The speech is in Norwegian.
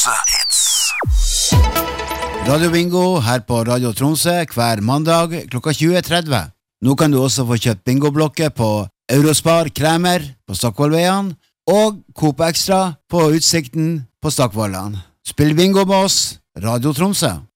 Tromsø Hits. Radio Bingo her på Radio Tromsø hver mandag klokka 20:30. Nå kan du også få kjøpt bingoblokker på Eurospar Kremer på Stokkvollveien og Coop Extra på Utsikten på Stokkvollan. Spill bingo med oss, Radio Tromsø.